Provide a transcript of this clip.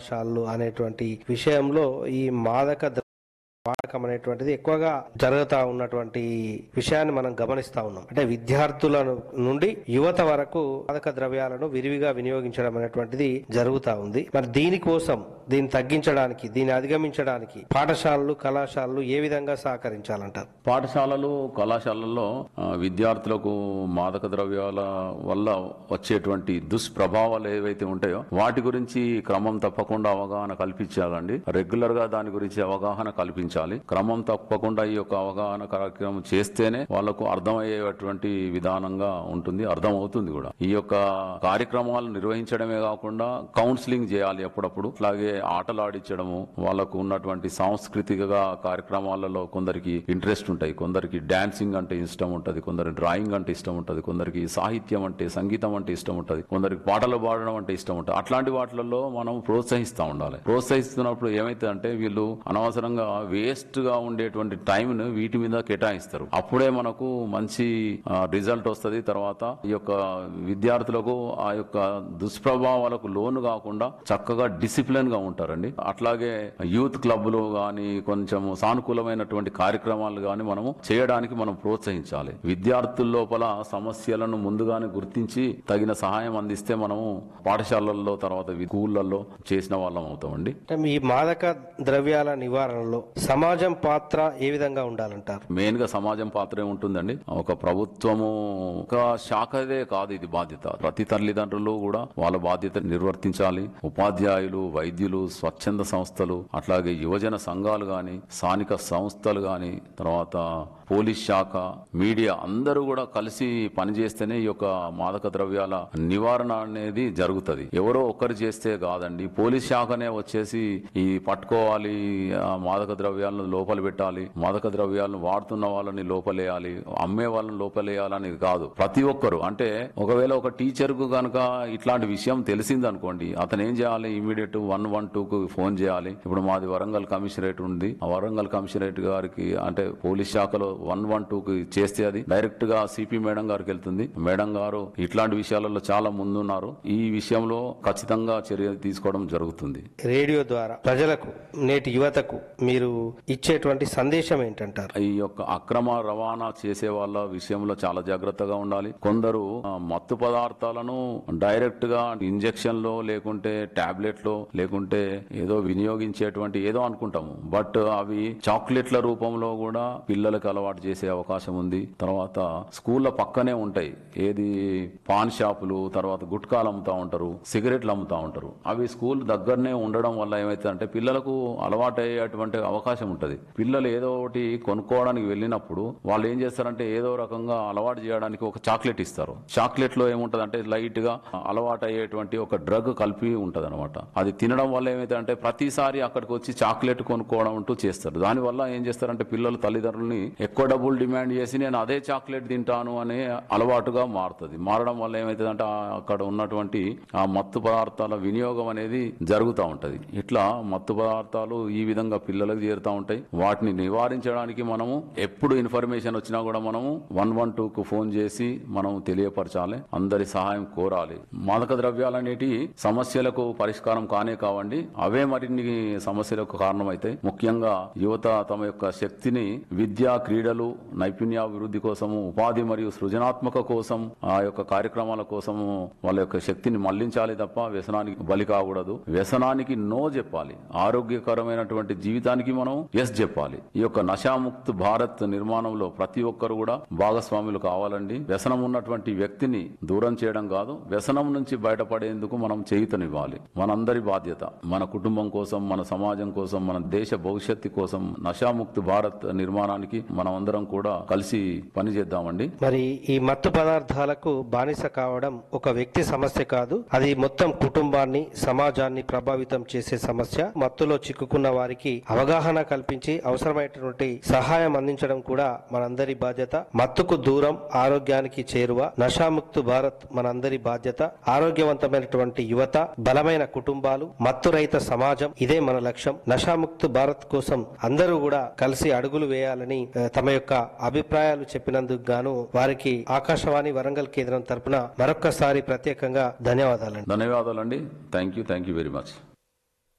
కళాశాలలు అనేటువంటి విషయంలో ఈ మాదక వాడకం అనేటువంటిది ఎక్కువగా జరుగుతా ఉన్నటువంటి విషయాన్ని మనం గమనిస్తా ఉన్నాం. అంటే విద్యార్థుల నుండి యువత వరకు మాదక ద్రవ్యాలను విరివిగా వినియోగించడం అనేటువంటిది జరుగుతా ఉంది. మరి దీన్ని తగ్గించడానికి, దీన్ని అధిగమించడానికి పాఠశాలలు, కళాశాలలు ఏ విధంగా సహకరించాలంటారు? పాఠశాలలు, కళాశాలల్లో విద్యార్థులకు మాదక ద్రవ్యాల వల్ల వచ్చేటువంటి దుష్ప్రభావాలు ఏవైతే ఉంటాయో వాటి గురించి క్రమం తప్పకుండా అవగాహన కల్పించాలండి. రెగ్యులర్ గా దాని గురించి అవగాహన కల్పించాలి. క్రమం తప్పకుండా ఈ యొక్క అవగాహన కార్యక్రమం చేస్తేనే వాళ్లకు అర్థమయ్యేటువంటి విధానంగా ఉంటుంది, అర్థం అవుతుంది కూడా. ఈ యొక్క కార్యక్రమాలు నిర్వహించడమే కాకుండా కౌన్సిలింగ్ చేయాలి అప్పుడప్పుడు. అలాగే ఆటలు ఆడించడము, వాళ్లకు ఉన్నటువంటి సాంస్కృతిక కార్యక్రమాలలో కొందరికి ఇంట్రెస్ట్ ఉంటాయి, కొందరికి డాన్సింగ్ అంటే ఇష్టం ఉంటది, కొందరికి డ్రాయింగ్ అంటే ఇష్టం ఉంటది, కొందరికి సాహిత్యం అంటే, సంగీతం అంటే ఇష్టం ఉంటది, కొందరికి పాటలు పాడడం అంటే ఇష్టం ఉంటది. అట్లాంటి వాటిలలో మనం ప్రోత్సహిస్తూ ఉండాలి. ప్రోత్సహిస్తున్నప్పుడు ఏమైతుందంటే వీళ్ళు అనవసరంగా వేస్ట్ గా ఉండేటువంటి టైం ను వీటి మీద కేటాయిస్తారు. అప్పుడే మనకు మంచి రిజల్ట్ వస్తుంది. తర్వాత ఈ యొక్క విద్యార్థులకు ఆ యొక్క దుష్ప్రభావాలకు లోను కాకుండా చక్కగా డిసిప్లిన్ గా ఉంటారండి. అట్లాగే యూత్ క్లబ్లు గాని, కొంచెం సానుకూలమైనటువంటి కార్యక్రమాలు గాని మనము చేయడానికి మనం ప్రోత్సహించాలి. విద్యార్థుల లోపల సమస్యలను ముందుగానే గుర్తించి తగిన సహాయం అందిస్తే మనము పాఠశాలల్లో, తర్వాత స్కూళ్లలో చేసిన వాళ్ళం అవుతామండి. ఈ మాదక ద్రవ్యాల నివారణలో సమాజం పాత్ర ఏ విధంగా ఉండాలంటారు? మెయిన్ గా సమాజం పాత్రే ఉంటుందండి. ఒక ప్రభుత్వము ఒక శాఖదే కాదు ఇది బాధ్యత. ప్రతి తల్లిదండ్రులు కూడా వాళ్ళ బాధ్యత నిర్వర్తించాలి. ఉపాధ్యాయులు, వైద్యులు, స్వచ్ఛంద సంస్థలు, అట్లాగే యువజన సంఘాలు గాని, స్థానిక సంస్థలు గాని, తర్వాత పోలీస్ శాఖ, మీడియా అందరూ కూడా కలిసి పనిచేస్తేనే ఈ యొక్క మాదక ద్రవ్యాల నివారణ అనేది జరుగుతుంది. ఎవరో ఒక్కరు చేస్తే కాదండి. పోలీస్ శాఖనే వచ్చేసి ఈ పట్టుకోవాలి, మాదక ద్రవ్యాలను లోపల పెట్టాలి, మాదక ద్రవ్యాలను వాడుతున్న వాళ్ళని లోపలేయాలి, అమ్మే వాళ్ళని లోపలేయాలని కాదు. ప్రతి ఒక్కరు, అంటే ఒకవేళ ఒక టీచర్ కు గనక ఇట్లాంటి విషయం తెలిసింది అనుకోండి, అతను ఏం చేయాలి? ఇమీడియట్ 112 కు ఫోన్ చేయాలి. ఇప్పుడు మాది వరంగల్ కమిషనరేట్ ఉంది. ఆ వరంగల్ కమిషనరేట్ గారికి, అంటే పోలీస్ శాఖలో 112 కు చేస్తే అది డైరెక్ట్ గా సిపి మేడం గారికి వెళ్తుంది. మేడం గారు ఇట్లాంటి విషయాలలో చాలా ముందున్నారు. ఈ విషయంలో ఖచ్చితంగా చర్య తీసుకోవడం జరుగుతుంది. రేడియో ద్వారా ప్రజలకు, నేటి యువతకు మీరు ఇచ్చేటువంటి సందేశం ఏంటంటారు? ఈ యొక్క అక్రమ రవాణా చేసే వాళ్ళ విషయంలో చాలా జాగ్రత్తగా ఉండాలి. కొందరు మత్తు పదార్థాలను డైరెక్ట్ గా ఇంజెక్షన్ లో, లేకుంటే టాబ్లెట్ లో, లేకుంటే ఏదో వినియోగించేటువంటి ఏదో అనుకుంటాము. బట్ అవి చాక్లెట్ల రూపంలో కూడా పిల్లలకు అలవాటు చేసే అవకాశం ఉంది. తర్వాత స్కూళ్ల పక్కనే ఉంటాయి ఏది పాన్ షాపులు, తర్వాత గుట్కాలు అమ్ముతా ఉంటారు, సిగరెట్లు అమ్ముతా ఉంటారు. అవి స్కూల్ దగ్గరనే ఉండడం వల్ల ఏమైతుందంటే పిల్లలకు అలవాటు అయ్యేటువంటి అవకాశం ఉంటది. పిల్లలు ఏదో ఒకటి కొనుక్కోవడానికి వెళ్ళినప్పుడు వాళ్ళు ఏం చేస్తారంటే ఏదో రకంగా అలవాటు చేయడానికి ఒక చాక్లెట్ ఇస్తారు. చాక్లెట్ లో ఏముంటదంటే లైట్ గా అలవాటు అయ్యేటువంటి ఒక డ్రగ్ కలిపి ఉంటది అనమాట. అది తినడం వల్ల ఏమైతుందంటే ప్రతిసారి అక్కడికి వచ్చి చాక్లెట్ కొనుక్కోవడం అంటూ చేస్తారు. దాని వల్ల ఏం చేస్తారంటే పిల్లలు తల్లిదండ్రులని ఎక్కువ డబ్బులు డిమాండ్ చేసి నేను అదే చాక్లెట్ తింటాను అనే అలవాటుగా మారుతుంది. మారడం వల్ల ఏమైతుందంటే అక్కడ ఉన్నటువంటి ఆ మత్తు పదార్థాల వినియోగం అనేది జరుగుతూ ఉంటది. ఇట్లా మత్తు పదార్థాలు ఈ విధంగా పిల్లలకు చేరుతా ఉంటాయి. వాటిని నివారించడానికి మనము ఎప్పుడు ఇన్ఫర్మేషన్ వచ్చినా కూడా మనము 112 కు ఫోన్ చేసి మనం తెలియపరచాలి, అందరి సహాయం కోరాలి. మాదక ద్రవ్యాలు అనేటి సమస్యలకు పరిష్కారం కానే కావండి, అవే మరిన్ని సమస్యలకు కారణమైతాయి. ముఖ్యంగా యువత తమ యొక్క శక్తిని విద్య, క్రీడలు, నైపుణ్యాభివృద్ధి కోసము, ఉపాధి మరియు సృజనాత్మక కోసం, ఆ యొక్క కార్యక్రమాల కోసము వాళ్ళ యొక్క శక్తిని మళ్లించాలి తప్ప వ్యసనానికి బలి కాకూడదు. వ్యసనానికి నో చెప్పాలి, ఆరోగ్యకరమైనటువంటి జీవితానికి మనం ఎస్ చెప్పాలి. ఈ యొక్క నశాముక్త్ భారత్ నిర్మాణంలో ప్రతి ఒక్కరు కూడా భాగస్వాములు కావాలండి. వ్యసనం ఉన్నటువంటి వ్యక్తిని దూరం చేయడం కాదు, వ్యసనం నుంచి బయటపడేందుకు మనం చేయూతనివ్వాలి. మనందరి బాధ్యత. మన కుటుంబం కోసం, మన సమాజం కోసం, మన దేశ భవిష్యత్తు కోసం నశాముక్త్ భారత్ నిర్మాణానికి మనం అందరం కూడా కలిసి పనిచేద్దామండి. మరి ఈ మత్తు పదార్థాలకు బానిస కావడం ఒక వ్యక్తి సమస్య కాదు, అది మొత్తం కుటుంబాన్ని, సమాజాన్ని ప్రభావితం చేసే సమస్య. మత్తులో చిక్కుకున్న వారికి అవగాహన కల్పించి అవసరమైనటువంటి సహాయం అందించడం కూడా మనందరి బాధ్యత. మత్తుకు దూరం, ఆరోగ్యానికి చేరువ. నషాముక్త్ భారత్ మనందరి బాధ్యత. ఆరోగ్యవంతమైనటువంటి యువత, బలమైన కుటుంబాలు, మత్తు రహిత సమాజం, ఇదే మన లక్ష్యం. నషాముక్త్ భారత్ కోసం అందరూ కూడా కలిసి అడుగులు వేయాలని తమ యొక్క అభిప్రాయాలు చెప్పినందుకు గాను వారికి ఆకాశవాణి వరంగల్ కేంద్రం తరపున మరొక్కసారి ప్రత్యేకంగా ధన్యవాదాలండి. ధన్యవాదాలండి. Thank you very much.